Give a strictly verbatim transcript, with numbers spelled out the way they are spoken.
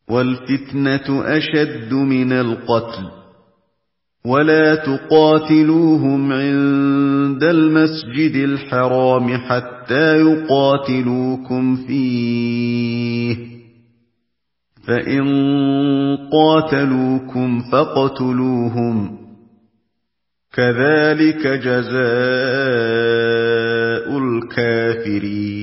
وَالْفِتْنَةُ أَشَدُّ مِنَ الْقَتْلِ وَلَا تُقَاتِلُوهُمْ عِندَ الْمَسْجِدِ الْحَرَامِ حَتَّىٰ يُقَاتِلُوكُمْ فِيهِ ۖ فَإِن قَاتَلُوكُمْ فَاقْتُلُوهُمْ ۗ كَذَٰلِكَ جَزَاءُ الْكَافِرِينَ.